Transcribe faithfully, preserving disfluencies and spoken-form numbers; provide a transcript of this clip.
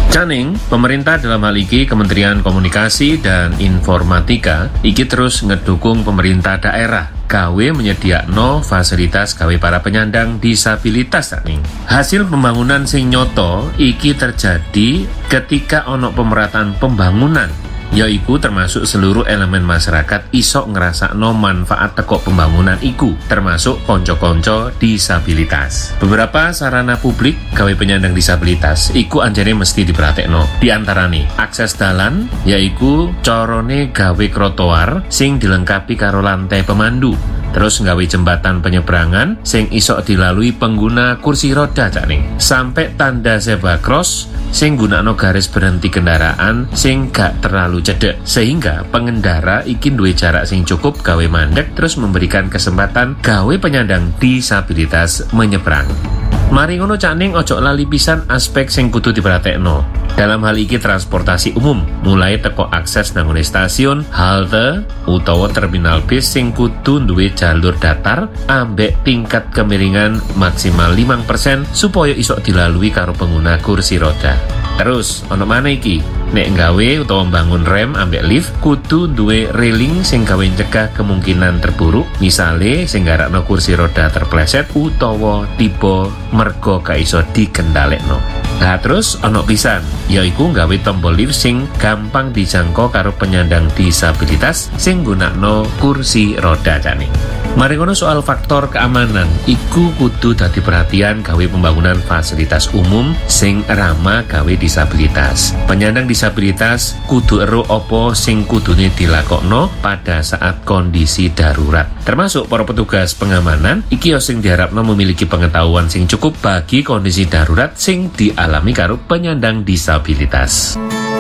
Caning, pemerintah dalam hal iki Kementerian Komunikasi dan Informatika iki terus ngedukung pemerintah daerah gawe menyediakno fasilitas gawe para penyandang disabilitas caning. Hasil pembangunan sing nyoto iki terjadi ketika ono pemerataan pembangunan, yaiku termasuk seluruh elemen masyarakat iso ngerasakno manfaat teko pembangunan iku, termasuk konco-konco disabilitas. Beberapa sarana publik gawe penyandang disabilitas iku anjane mesti diperhatekno. Di antarane akses dalan, yaiku corone gawe trotoar sing dilengkapi karo lantai pemandu. Terus nggawe jembatan penyeberangan sing iso dilalui pengguna kursi roda caning. Sampai tanda zebra cross sing gunakno garis berhenti kendaraan sing gak terlalu cedek, sehingga pengendara iki duwe jarak sing cukup gawe mandek, terus memberikan kesempatan gawe penyandang disabilitas menyeberang. Mari ngono caning, ojo lali pisan aspek sing kudu diperhatekno. Dalam hal iki transportasi umum, mulai teko akses nang stasiun, halte, utawa terminal bis sing kudu duwe jalur datar ambek tingkat kemiringan maksimal lima persen supaya iso dilalui karo pengguna kursi roda. Terus, ono mana iki? Nek gawe utawa bangun rem ambek lift kudu duwe railing sing gawe cegah kemungkinan terburuk, misale sing garakno kursi roda terpleset utawa tiba mergo gak iso dikendalekno. Nah terus ono pisan, yaiku gawe tombol lift sing gampang dijangkau karo penyandang disabilitas sing gunakno kursi roda caning. Mari ngono soal faktor keamanan iku kudu dadi perhatian gawe pembangunan fasilitas umum sing ramah gawe disabilitas. Penyandang disabilitas kudu ero opo sing kudune dilakokno pada saat kondisi darurat. Termasuk para petugas pengamanan iki sing diharapno memiliki pengetahuan sing cukup bagi kondisi darurat sing dialami karo penyandang disabilitas.